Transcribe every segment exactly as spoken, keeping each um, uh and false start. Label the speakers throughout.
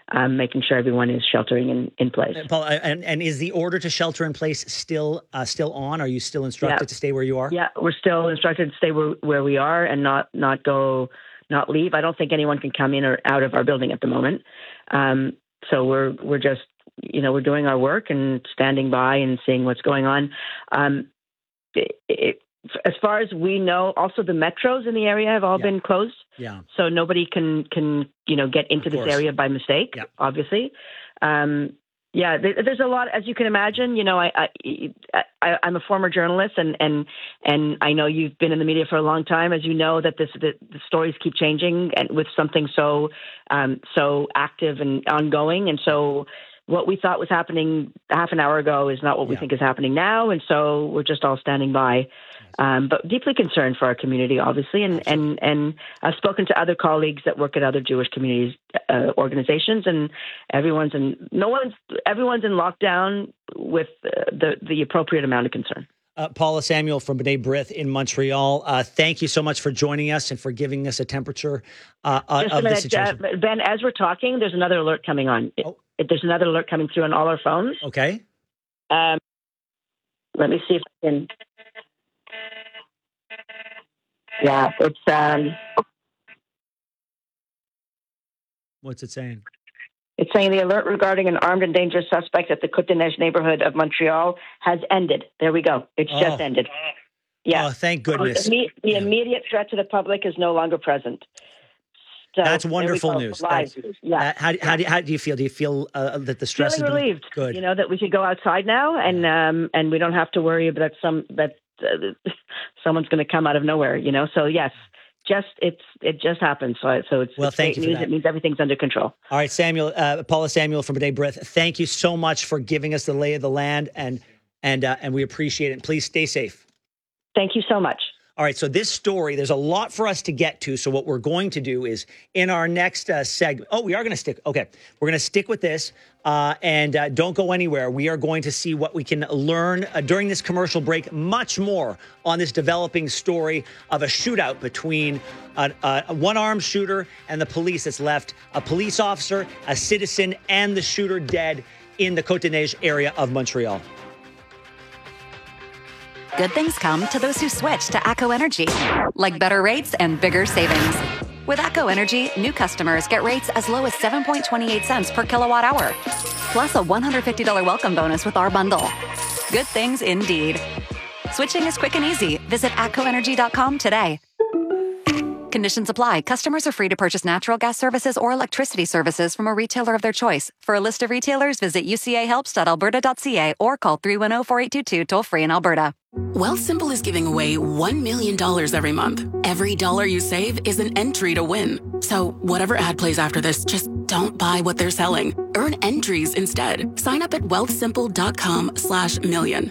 Speaker 1: um, making sure everyone is sheltering in, in place.
Speaker 2: Paul, and, and is the order to shelter in place still uh, still on? Are you still instructed
Speaker 1: yeah.
Speaker 2: to stay where you are?
Speaker 1: Yeah, we're still instructed to stay where, where we are and not not go, not leave. I don't think anyone can come in or out of our building at the moment. Um, so we're we're just, you know, we're doing our work and standing by and seeing what's going on. Um, it, it, as far as we know, also the metros in the area have all
Speaker 2: yeah.
Speaker 1: been closed.
Speaker 2: Yeah.
Speaker 1: So nobody can can you know get into this area by mistake.
Speaker 2: Yeah.
Speaker 1: Obviously. Um, yeah, there's a lot, as you can imagine. You know, I, I, I I'm a former journalist, and and and I know you've been in the media for a long time. As you know, that this the, the stories keep changing, and with something so um, so active and ongoing, and so. What we thought was happening half an hour ago is not what we
Speaker 2: yeah.
Speaker 1: think is happening now. And so we're just all standing by, um, but deeply concerned for our community, obviously. And, and, and I've spoken to other colleagues that work at other Jewish communities, uh, organizations, and everyone's in, no one's, everyone's in lockdown with uh, the, the appropriate amount of concern.
Speaker 2: Uh, Paula Samuel from B'nai B'rith in Montreal. Uh, thank you so much for joining us and for giving us a temperature uh,
Speaker 1: Just
Speaker 2: of
Speaker 1: a minute,
Speaker 2: the situation.
Speaker 1: Uh, Ben, as we're talking, there's another alert coming on.
Speaker 2: Oh.
Speaker 1: It, there's another alert coming through on all our phones.
Speaker 2: Okay.
Speaker 1: Um, let me see if I can. Yeah, it's. Um,
Speaker 2: What's it saying?
Speaker 1: It's saying the alert regarding an armed and dangerous suspect at the Côte-des-Neiges neighborhood of Montreal has ended. There we go. It's
Speaker 2: oh.
Speaker 1: just ended. Yeah.
Speaker 2: Oh, thank goodness.
Speaker 1: The, the
Speaker 2: yeah.
Speaker 1: immediate threat to the public is no longer present. So,
Speaker 2: That's wonderful news. That's,
Speaker 1: yeah.
Speaker 2: Uh, how, how, do, how do you feel? Do you feel uh, that the stress
Speaker 1: Feeling
Speaker 2: has been
Speaker 1: relieved?
Speaker 2: Good.
Speaker 1: You know, that we could go outside now, and um, and we don't have to worry that some that uh, someone's going to come out of nowhere. You know, so yes. Just it's it just happened. So so it's,
Speaker 2: well,
Speaker 1: it's
Speaker 2: thank
Speaker 1: great
Speaker 2: you
Speaker 1: news.
Speaker 2: for that.
Speaker 1: It means everything's under control.
Speaker 2: All right, Samuel, uh, Paula Samuel from B'nai B'rith. Thank you so much for giving us the lay of the land, and and uh, and we appreciate it. And please stay safe.
Speaker 1: Thank you so much.
Speaker 2: All right, so this story, there's a lot for us to get to. So what we're going to do is in our next uh, segment, oh, we are going to stick. Okay, we're going to stick with this uh, and uh, don't go anywhere. We are going to see what we can learn uh, during this commercial break, much more on this developing story of a shootout between a, a one-armed shooter and the police that's left a police officer, a citizen, and the shooter dead in the Côte-des-Neiges area of Montreal.
Speaker 3: Good things come to those who switch to ACCO Energy, like better rates and bigger savings. With ACCO Energy, new customers get rates as low as seven point two eight cents per kilowatt hour, plus a one hundred fifty dollars welcome bonus with our bundle. Good things indeed. Switching is quick and easy. Visit atco energy dot com today. Conditions apply. Customers are free to purchase natural gas services or electricity services from a retailer of their choice. For a list of retailers, visit u c a helps dot alberta dot c a or call three one zero, four eight two two toll-free in Alberta.
Speaker 4: Wealthsimple is giving away one million dollars every month. Every dollar you save is an entry to win. So whatever ad plays after this, just don't buy what they're selling. Earn entries instead. Sign up at wealthsimple dot com slash million.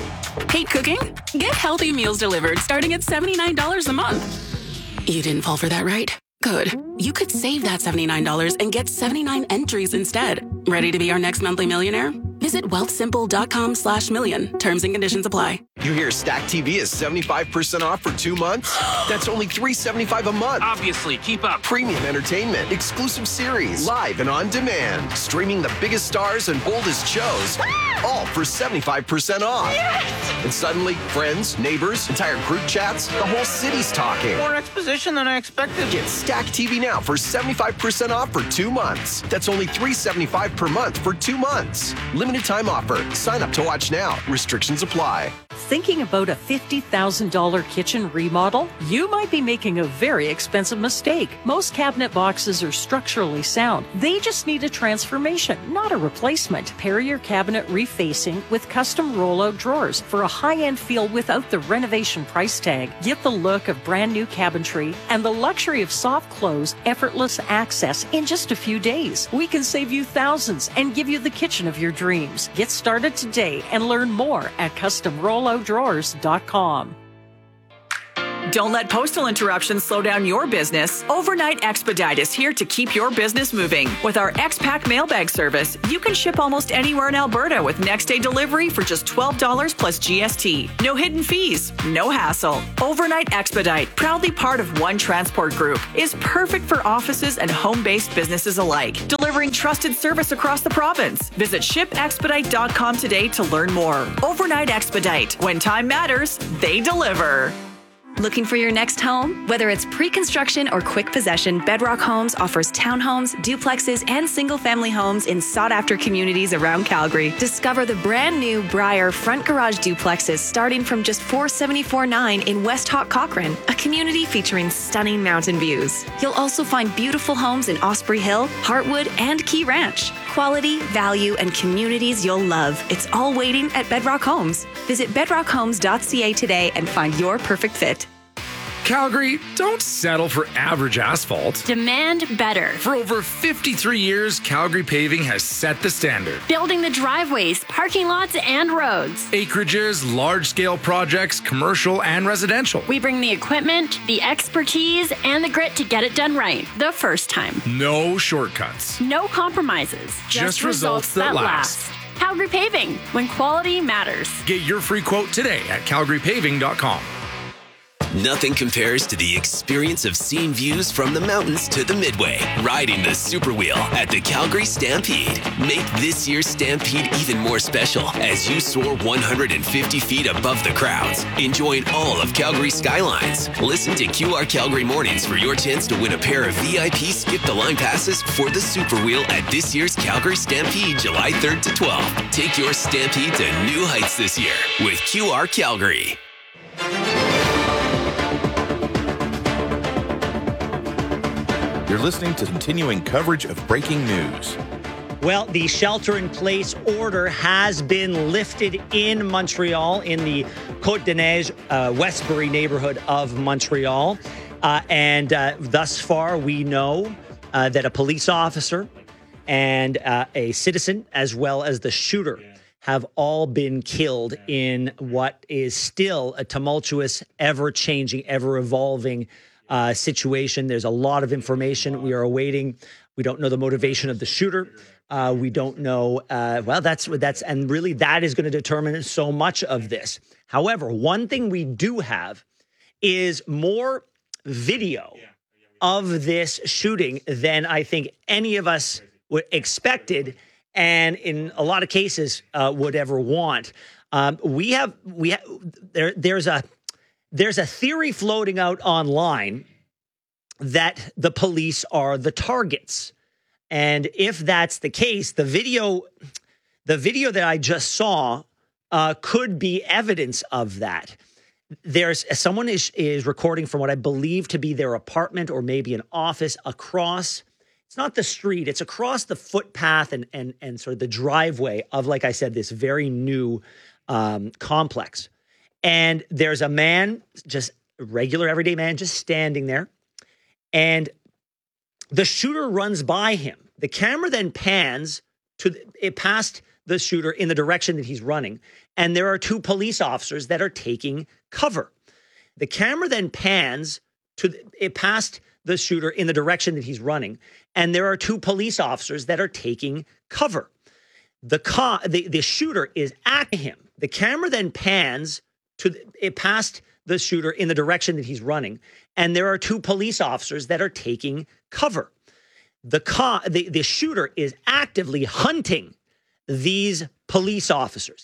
Speaker 4: Hate cooking? Get healthy meals delivered starting at seventy-nine dollars a month. You didn't fall for that, right? Good. You could save that seventy-nine dollars and get seventy-nine entries instead. Ready to be our next monthly millionaire? Visit wealthsimple dot com slash million. Terms and conditions apply.
Speaker 5: You hear Stack T V is seventy-five percent off for two months? That's only three hundred seventy-five dollars a month.
Speaker 6: Obviously, keep up.
Speaker 5: Premium entertainment, exclusive series, live and on demand. Streaming the biggest stars and boldest shows, all for seventy-five percent off.
Speaker 6: Yes!
Speaker 5: And suddenly, friends, neighbors, entire group chats, the whole city's talking.
Speaker 6: More exposition than I expected.
Speaker 5: Get Stack T V now for seventy-five percent off for two months. That's only three hundred seventy-five dollars per month for two months. Limited time offer. Sign up to watch now. Restrictions apply.
Speaker 7: Thinking about a fifty thousand dollars kitchen remodel? You might be making a very expensive mistake. Most cabinet boxes are structurally sound. They just need a transformation, not a replacement. Pair your cabinet refacing with custom rollout drawers for a high-end feel without the renovation price tag. Get the look of brand new cabinetry and the luxury of soft close, effortless access in just a few days. We can save you thousands and give you the kitchen of your dreams. Get started today and learn more at custom rollout drawers dot com.
Speaker 8: Don't let postal interruptions slow down your business. Overnight Expedite is here to keep your business moving. With our X-Pack mailbag service, you can ship almost anywhere in Alberta with next-day delivery for just twelve dollars plus G S T. No hidden fees, no hassle. Overnight Expedite, proudly part of One Transport Group, is perfect for offices and home-based businesses alike, delivering trusted service across the province. Visit ship expedite dot com today to learn more. Overnight Expedite. When time matters, they deliver.
Speaker 9: Looking for your next home? Whether it's pre-construction or quick possession, Bedrock Homes offers townhomes, duplexes, and single-family homes in sought-after communities around Calgary. Discover the brand-new Briar front garage duplexes starting from just four hundred seventy-four dollars and ninety-nine cents in West Hawk Cochrane, a community featuring stunning mountain views. You'll also find beautiful homes in Osprey Hill, Heartwood, and Key Ranch. Quality, value, and communities you'll love. It's all waiting at Bedrock Homes. Visit bedrock homes dot c a today and find your perfect fit.
Speaker 10: Calgary, don't settle for average asphalt.
Speaker 11: Demand better.
Speaker 10: For over fifty-three years, Calgary Paving has set the standard.
Speaker 11: Building the driveways, parking lots, and roads.
Speaker 10: Acreages, large-scale projects, commercial and residential.
Speaker 11: We bring the equipment, the expertise, and the grit to get it done right the first time.
Speaker 10: No shortcuts.
Speaker 11: No compromises.
Speaker 10: Just, Just results, results that, that last.
Speaker 11: last. Calgary Paving, when quality matters.
Speaker 10: Get your free quote today at calgary paving dot com.
Speaker 12: Nothing compares to the experience of seeing views from the mountains to the Midway, riding the Super Wheel at the Calgary Stampede. Make this year's Stampede even more special as you soar one hundred fifty feet above the crowds, enjoying all of Calgary's skylines. Listen to Q R Calgary Mornings for your chance to win a pair of V I P skip-the-line passes for the Super Wheel at this year's Calgary Stampede, July third to twelfth. Take your Stampede to new heights this year with Q R Calgary.
Speaker 13: You're listening to continuing coverage of breaking news.
Speaker 2: Well, the shelter-in-place order has been lifted in Montreal, in the Côte-des-Neiges, uh, Westbury neighborhood of Montreal. Uh, and uh, thus far, we know uh, that a police officer and uh, a citizen, as well as the shooter, have all been killed in what is still a tumultuous, ever-changing, ever-evolving Uh, situation. There's a lot of information we are awaiting. We don't know the motivation of the shooter. Uh, we don't know. Uh, well, that's that's and really that is going to determine so much of this. However, one thing we do have is more video of this shooting than I think any of us would expected, and in a lot of cases uh, would ever want. Um, we have we have there. There's a. There's a theory floating out online that the police are the targets. And if that's the case, the video, the video that I just saw uh, could be evidence of that. There's someone is, is recording from what I believe to be their apartment or maybe an office across. It's not the street. It's across the footpath and and and sort of the driveway of, like I said, this very new um, complex. And there's a man, just a regular everyday man, just standing there. And the shooter runs by him. The camera then pans to the, it past the shooter in the direction that he's running. And there are two police officers that are taking cover. The camera then pans to the, it past the shooter in the direction that he's running. And there are two police officers that are taking cover. The, co- the, the shooter is at him. The camera then pans to the, it past the shooter in the direction that he's running. And there are two police officers that are taking cover. The, co- the, the shooter is actively hunting these police officers.